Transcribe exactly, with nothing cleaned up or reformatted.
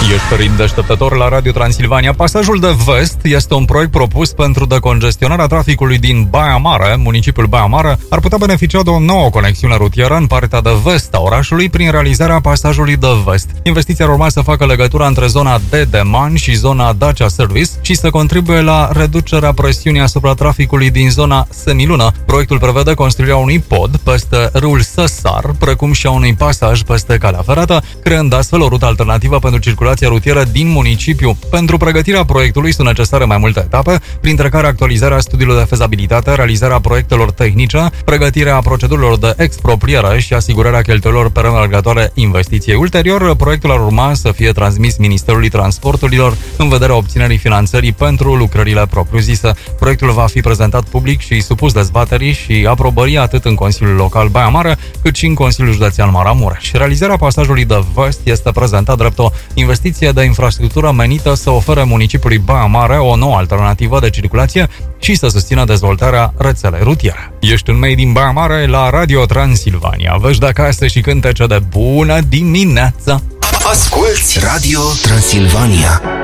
Ești Cărin Deșteptător la Radio Transilvania. Pasajul de vest este un proiect propus pentru decongestionarea traficului din Baia Mare. Municipiul Baia Mare ar putea beneficia de o nouă conexiune rutieră în partea de vest a orașului prin realizarea pasajului de vest. Investiția ar urma să facă legătura între zona de Deman și zona Dacia Service și să contribuie la reducerea presiunii asupra traficului din zona Semilună. Proiectul prevede construirea unui pod peste râul Săsar, precum și a unui pasaj peste calea ferată, creând astfel o rută alternativă pentru circulația rutieră din municipiu. Pentru pregătirea proiectului sunt necesare mai multe etape, printre care actualizarea studiilor de fezabilitate, realizarea proiectelor tehnice, pregătirea procedurilor de expropriere și asigurarea cheltuielor premergătoare investiției. Ulterior, proiectul ar urma să fie transmis Ministerului Transporturilor în vederea obținerii finanțării pentru lucrările propriu-zise. Proiectul va fi prezentat public și supus dezbaterii și aprobării atât în Consiliul Local Baia Mare, cât și în Consiliul Județean Maramureș. Realizarea pasajului de vest este prezentat drept o investiție de infrastructură menită să ofere municipiului Baia Mare o nouă alternativă de circulație și să susțină dezvoltarea rețelei rutiere. Ești în mei din Baia Mare la Radio Transilvania. Vești de acasă și cântece de bună dimineața! Asculți Radio Transilvania.